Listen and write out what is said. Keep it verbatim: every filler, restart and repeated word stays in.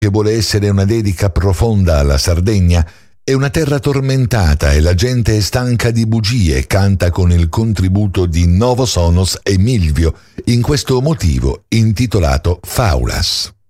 che vuole essere una dedica profonda alla Sardegna, è una terra tormentata e la gente è stanca di bugie, canta con il contributo di Novo Sonos e Milvio in questo motivo intitolato Faulas.